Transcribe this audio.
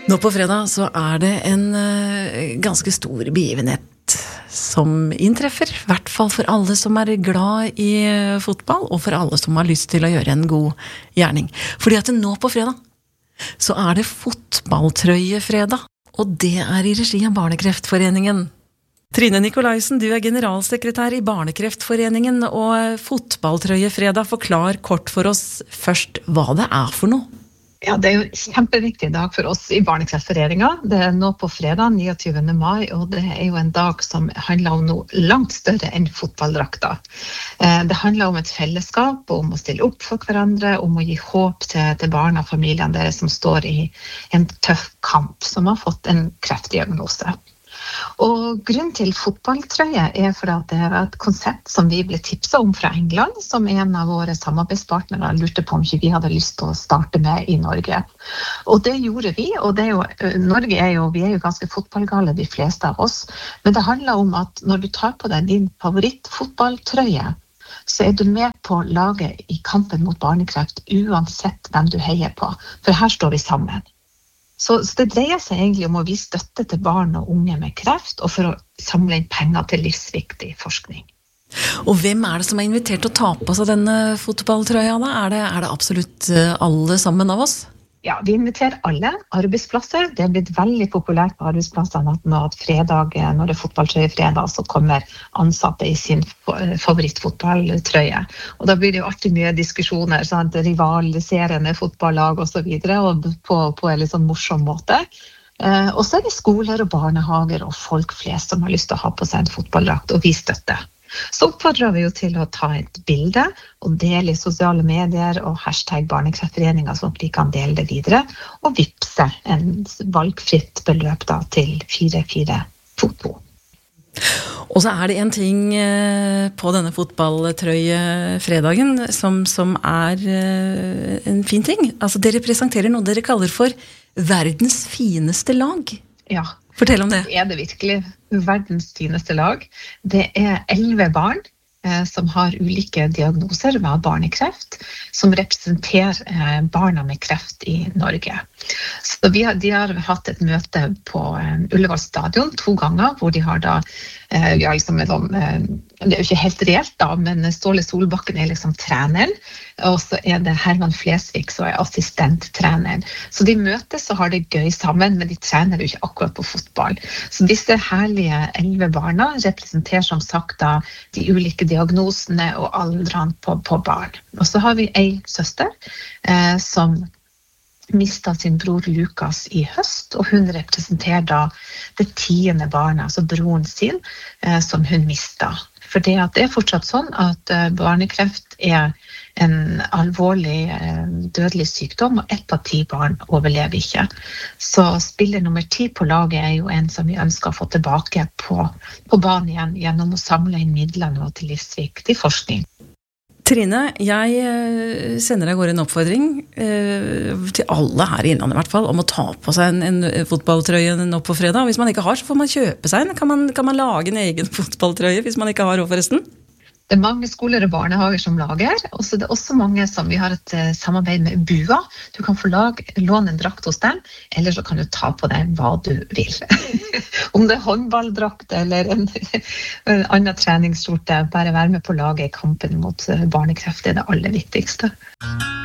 Nå på fredag så det en ganske stor begivenhet som inntreffer, I hvert fall for alle som glad I fotball, og for alle som har lyst til å gjøre en god gjerning. Fordi at nå på fredag så det fotballtrøyefredag, og det I regi av Barnekreftforeningen. Trine Nikolaisen, du generalsekretær I Barnekreftforeningen, og fotballtrøyefredag, forklar kort for oss først hva det for noe. Ja, det jo en kjempeviktig dag for oss I Barnekreftforeningen. Det nå på fredag, 29. mai, og det jo en dag som handler om noe langt større enn fotballdrakter. Det handler om et fellesskap, om å stille opp for hverandre, om å gi håp til barna og familiene deres som står I en tøff kamp, som har fått en kreftdiagnose. Og grunnen til fotballtrøye for at det et konsept som vi ble tipset om fra England, som en av våre samarbeidspartnere lurte på om ikke vi hadde lyst til å starte med I Norge. Og det gjorde vi, og det Norge vi jo ganske fotballgale, de fleste av oss, men det handler om at når du tar på deg din favorittfotballtrøye, så du med på laget I kampen mot barnekreft, uansett hvem du heier på, for her står vi sammen. Så det dreier seg egentlig om å vise støtte til barn og unge med kreft, og for å samle inn penger til livsviktig forskning. Og hvem det som invitert til å ta på seg denne fotballtrøya da? Det absolutt alle sammen av oss? Ja, vi inviterer alle arbeidsplasser. Det blitt veldig populært på arbeidsplassene at fredag, når det fotballtrøyefredag, så kommer ansatte I sin favorittfotballtrøye. Og da blir det jo alltid mye diskusjoner, sånn rivaliserende fotballag og så videre, og på en litt sånn morsom måte. Og så det skoler og barnehager og folk flest som har lyst til å ha på seg en fotballdrakt, og vi støtter. Så oppfordrer vi jo til å ta et bilde og dele I sosiale medier og hashtag Barnekreftforeningen, så de kan dele det videre, og vippse en valgfritt beløp da til 4422. Og så det en ting på denne fotballtrøyefredagen som en fin ting. Altså, dere presenterer noe dere kaller for verdens fineste lag. Ja. Fortell om det. Det virkelig verdens fineste lag. Det 11 barn som har ulike diagnoser med barnekreft, som representerer barna med kreft I Norge. Så de har hatt et møte på Ullevål stadion 2 ganger, hvor de har da, liksom det jo ikke helt reelt da, men Ståle Solbakken liksom treneren, og så det Herman Flesvig som assistenttreneren. Så de møtes og har det gøy sammen, men de trener jo ikke akkurat på fotball. Så disse herlige 11 barna representerer som sagt da de ulike diagnosene og aldrene på barn. Og så har vi en søster som mistet sin bror Lukas I høst, og hun representerer da det 10. barnet, altså broren sin, som hun mistet. For det fortsatt sånn at barnekreft en alvorlig dødelig sykdom, og 1 av 10 barn overlever ikke. Så spiller nummer 10 på laget jo en som vi ønsker å få tilbake på banen igjen, gjennom å samle inn midler nå til livsviktig forskning. Trine, jeg sender deg går en oppfordring til alle her I Innlandet I hvert fall, om å ta på seg en fotballtrøye nå på fredag. Hvis man ikke har, så får man kjøpe seg en. Kan man lage en egen fotballtrøye hvis man ikke har forresten? Det mange skoler og barnehager som lager, og så det også mange som vi har et samarbeid med BUA. Du kan få låne en drakt hos dem, eller så kan du ta på deg hva du vil. Om det håndballdrakt eller en annen treningsskjorte, bare være med på laget I kampen mot barnekreft, det aller viktigste.